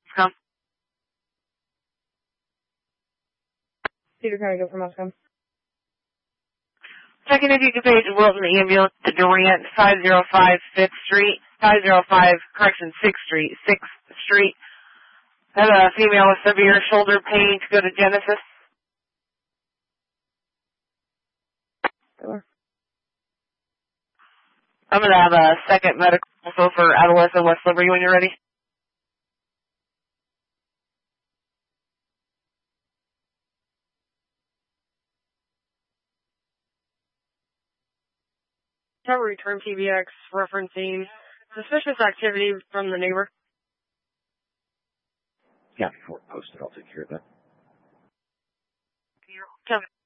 Come. Cedar County, go for Moscow. Checking if you can page Wilton ambulance to Durant, 505 6th Street. Correction, 6th Street. 6th Street. Have a female with severe shoulder pain to go to Genesis. Sure. I'm going to have a second medical also for adolescent West Liberty when you're ready. Have a return PBX referencing suspicious activity from the neighbor. Yeah, before it posted, I'll take care of that. Kevin.